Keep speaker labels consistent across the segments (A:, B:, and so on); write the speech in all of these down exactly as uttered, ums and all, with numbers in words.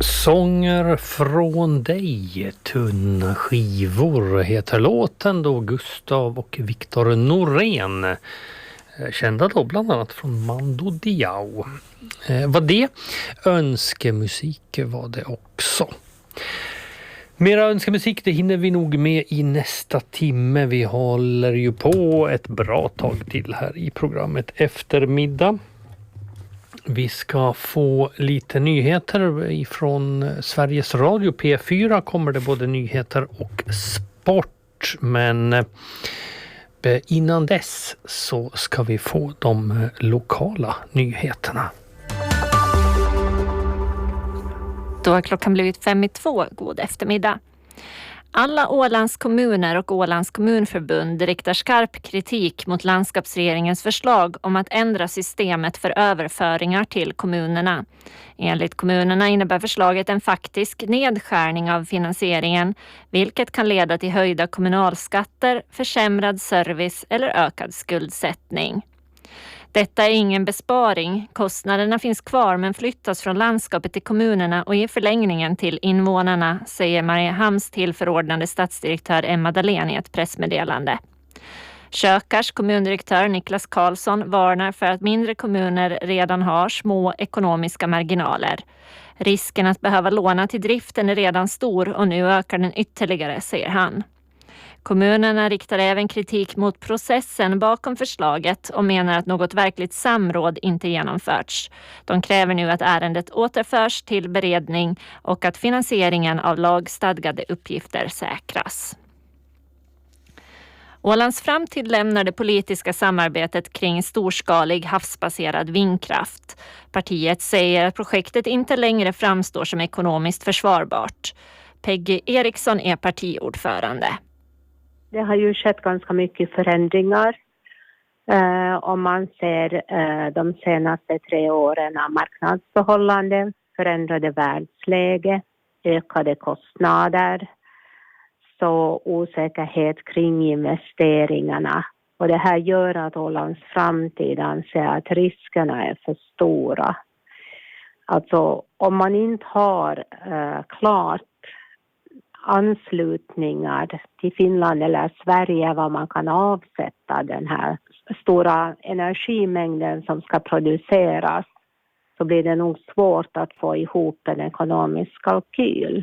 A: Sånger från dig, tunna skivor heter låten då. Gustav och Viktor Norén, kända då bland annat från Mando Diao. Eh, vad det? Önskemusik var det också. Mera önskemusik det hinner vi nog med i nästa timme. Vi håller ju på ett bra tag till här i programmet Eftermiddag. Vi ska få lite nyheter ifrån Sveriges Radio. P fyra kommer det både nyheter och sport. Men innan dess så ska vi få de lokala nyheterna.
B: Då har klockan blivit fem i två. God eftermiddag. Alla Ålands kommuner och Ålands kommunförbund riktar skarp kritik mot landskapsregeringens förslag om att ändra systemet för överföringar till kommunerna. Enligt kommunerna innebär förslaget en faktisk nedskärning av finansieringen, vilket kan leda till höjda kommunalskatter, försämrad service eller ökad skuldsättning. Detta är ingen besparing. Kostnaderna finns kvar men flyttas från landskapet till kommunerna och i förlängningen till invånarna, säger Mariehamns tillförordnade stadsdirektör Emma Dahlén i ett pressmeddelande. Kökars kommundirektör Niklas Karlsson varnar för att mindre kommuner redan har små ekonomiska marginaler. Risken att behöva låna till driften är redan stor och nu ökar den ytterligare, säger han. Kommunerna riktar även kritik mot processen bakom förslaget och menar att något verkligt samråd inte genomförts. De kräver nu att ärendet återförs till beredning och att finansieringen av lagstadgade uppgifter säkras. Ålands framtid lämnar det politiska samarbetet kring storskalig havsbaserad vindkraft. Partiet säger att projektet inte längre framstår som ekonomiskt försvarbart. Peggy Eriksson är partiordförande.
C: Det har ju skett ganska mycket förändringar eh, om man ser eh, de senaste tre åren av marknadsförhållanden, förändrade världsläge, ökade kostnader, så osäkerhet kring investeringarna. Och det här gör att Ålands framtid anser att riskerna är för stora. Alltså om man inte har eh, klart anslutningar till Finland eller Sverige var man kan avsätta den här stora energimängden som ska produceras, så blir det nog svårt att få ihop en ekonomisk kalkyl.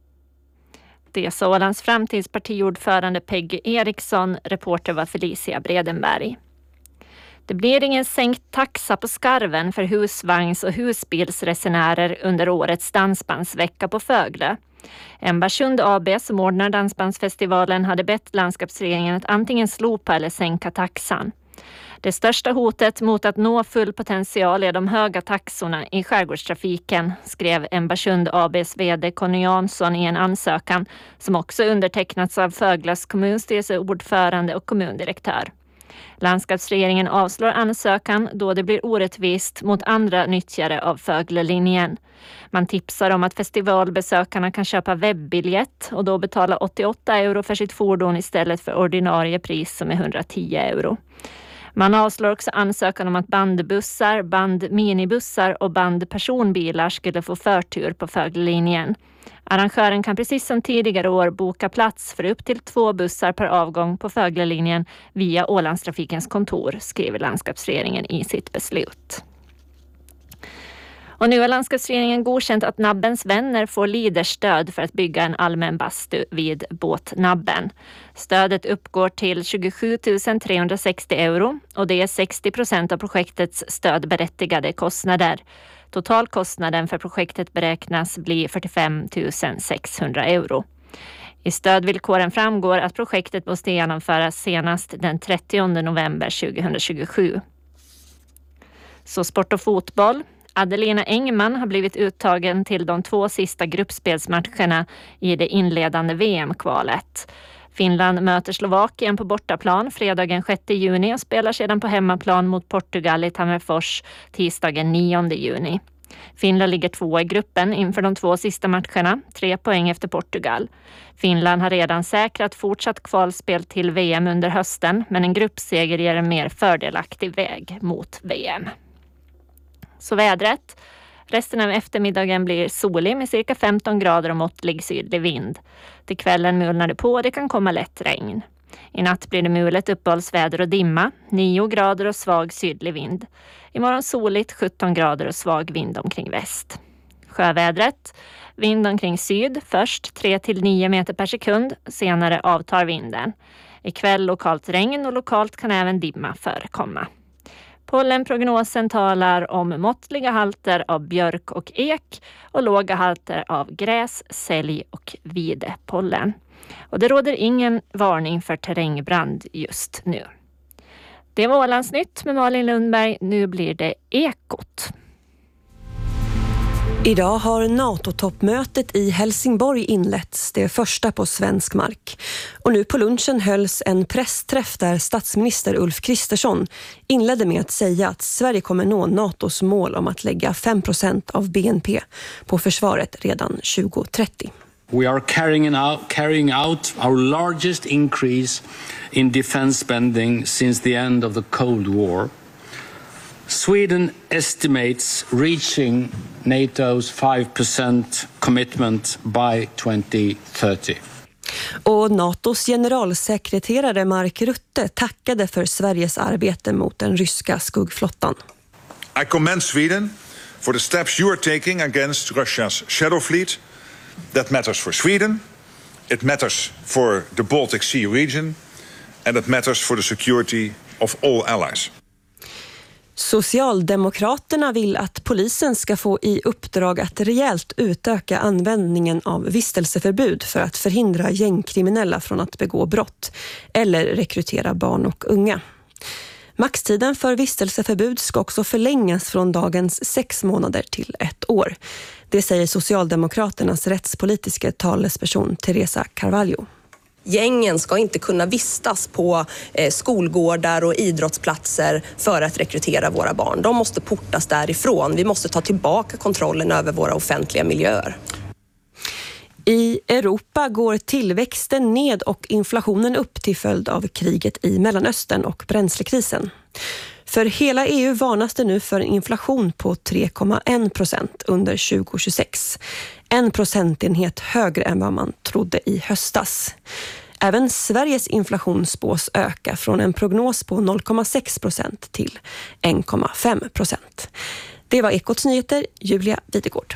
B: Det sa Ålands framtidspartiordförande Peggy Eriksson, reporter var Felicia Bredenberg. Det blir ingen sänkt taxa på Skarven för husvagns- och husbilsresenärer under årets dansbandsvecka på Fögle. Embarsund A B som ordnar dansbandsfestivalen hade bett landskapsregeringen att antingen slopa eller sänka taxan. Det största hotet mot att nå full potential är de höga taxorna i skärgårdstrafiken, skrev Embarsund A B:s vd Conny Jansson i en ansökan som också undertecknats av Föglas kommunstyrelseordförande och kommundirektör. Landskapsregeringen avslår ansökan då det blir orättvist mot andra nyttjare av Föglelinjen. Man tipsar om att festivalbesökarna kan köpa webbiljett och då betala åttioåtta euro för sitt fordon istället för ordinarie pris som är hundratio euro. Man avslår också ansökan om att bandbussar, bandminibussar och bandpersonbilar skulle få förtur på Föglelinjen. Arrangören kan precis som tidigare år boka plats för upp till två bussar per avgång på Föglelinjen via Ålandstrafikens kontor, skriver landskapsregeringen i sitt beslut. Och nu har landskapsregeringen godkänt att Nabbens vänner får Leaderstöd för att bygga en allmän bastu vid båtnabben. Stödet uppgår till tjugosju tusen trehundrasextio euro och det är sextio procent av projektets stödberättigade kostnader. Totalkostnaden för projektet beräknas bli fyrtiofem tusen sexhundra euro. I stödvillkoren framgår att projektet måste genomföras senast den trettionde november tjugohundratjugosju. Så sport och fotboll. Adelina Engman har blivit uttagen till de två sista gruppspelsmatcherna i det inledande V M-kvalet. Finland möter Slovakien på bortaplan fredagen sjätte juni och spelar sedan på hemmaplan mot Portugal i Tammerfors tisdagen nionde juni. Finland ligger två i gruppen inför de två sista matcherna, tre poäng efter Portugal. Finland har redan säkrat fortsatt kvalspel till V M under hösten, men en gruppseger ger en mer fördelaktig väg mot V M. Så vädret. Resten av eftermiddagen blir solig med cirka femton grader och måttlig sydlig vind. Till kvällen mulnar det på och det kan komma lätt regn. I natt blir det mulet uppehållsväder och dimma, nio grader och svag sydlig vind. Imorgon soligt, sjutton grader och svag vind omkring väst. Sjövädret, vind omkring syd, först tre till nio meter per sekund, senare avtar vinden. Ikväll lokalt regn och lokalt kan även dimma förekomma. Pollenprognosen talar om måttliga halter av björk och ek och låga halter av gräs, sälj och videpollen. Och det råder ingen varning för terrängbrand just nu. Det var Ålandsnytt med Malin Lundberg. Nu blir det Ekot.
D: Idag har NATO-toppmötet i Helsingborg inletts, det första på svensk mark. Och nu på lunchen hölls en pressträff där statsminister Ulf Kristersson inledde med att säga att Sverige kommer nå NATOs mål om att lägga fem procent av B N P på försvaret redan tjugo trettio.
E: We are carrying out, carrying out our largest increase in defense spending since the end of the Cold War. Sweden estimates reaching NATO's five percent commitment by twenty thirty.
D: Och NATOs generalsekreterare Mark Rutte tackade för Sveriges arbete mot den ryska skuggflottan.
F: I commend Sweden for the steps you are taking against Russia's shadow fleet. That matters for Sweden, it matters for the Baltic Sea region, and it matters for the security of all allies.
D: Socialdemokraterna vill att polisen ska få i uppdrag att rejält utöka användningen av vistelseförbud för att förhindra gängkriminella från att begå brott eller rekrytera barn och unga. Maxtiden för vistelseförbud ska också förlängas från dagens sex månader till ett år. Det säger Socialdemokraternas rättspolitiska talesperson Teresa Carvalho.
G: Gängen ska inte kunna vistas på eh, skolgårdar och idrottsplatser för att rekrytera våra barn. De måste portas därifrån. Vi måste ta tillbaka kontrollen över våra offentliga miljöer.
D: I Europa går tillväxten ned och inflationen upp till följd av kriget i Mellanöstern och bränslekrisen. För hela E U varnas det nu för en inflation på tre komma en procent under tjugo tjugosex. En procentenhet högre än vad man trodde i höstas. Även Sveriges inflation spås öka från en prognos på noll komma sex procent till en komma fem procent. Det var Ekots nyheter, Julia Videgård.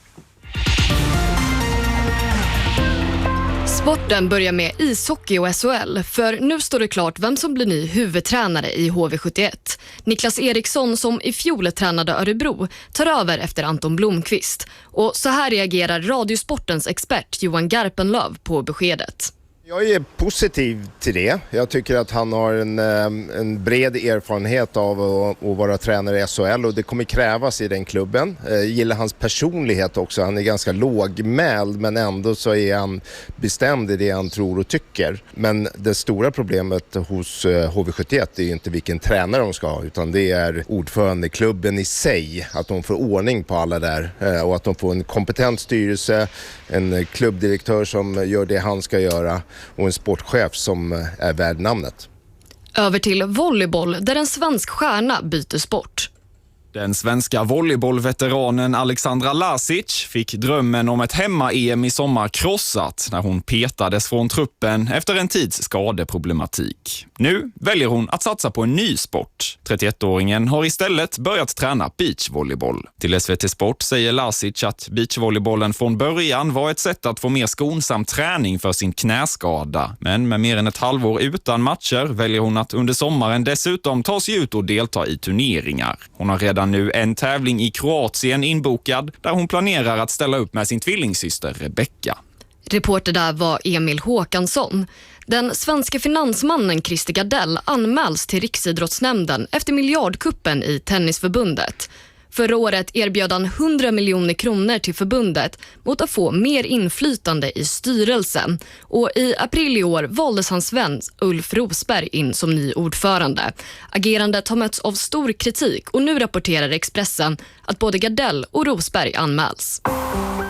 H: Sporten börjar med ishockey och S H L, för nu står det klart vem som blir ny huvudtränare i H V sjuttioett. Niklas Eriksson, som i fjol tränade Örebro, tar över efter Anton Blomqvist. Och så här reagerar Radiosportens expert Johan Garpenlöv på beskedet.
I: Jag är positiv till det. Jag tycker att han har en, en bred erfarenhet av att, att vara tränare i S H L och det kommer krävas i den klubben. Jag gillar hans personlighet också. Han är ganska lågmäld men ändå så är han bestämd i det han tror och tycker. Men det stora problemet hos H V sjuttioett är inte vilken tränare de ska ha utan det är ordförande klubben i sig. Att de får ordning på alla där och att de får en kompetent styrelse, en klubbdirektör som gör det han ska göra och en sportchef som är värd namnet.
H: Över till volleyboll där en svensk stjärna byter sport.
J: Den svenska volleybollveteranen Alexandra Lasic fick drömmen om ett hemma-E M i sommar krossat när hon petades från truppen efter en tids skadeproblematik. Nu väljer hon att satsa på en ny sport. trettioettåringen har istället börjat träna beachvolleyboll. Till S V T Sport säger Lasic att beachvolleybollen från början var ett sätt att få mer skonsam träning för sin knäskada. Men med mer än ett halvår utan matcher väljer hon att under sommaren dessutom ta sig ut och delta i turneringar. Hon har redan nu en tävling i Kroatien inbokad där hon planerar att ställa upp med sin tvillingsyster Rebecca.
H: Reporter där var Emil Håkansson. Den svenska finansmannen Christer Gardell anmäls till Riksidrottsnämnden efter miljardkuppen i Tennisförbundet. Förra året erbjöd han hundra miljoner kronor till förbundet mot att få mer inflytande i styrelsen. Och i april i år valdes hans vän Ulf Rosberg in som ny ordförande. Agerandet har mötts av stor kritik och nu rapporterar Expressen att både Gardell och Rosberg anmäls.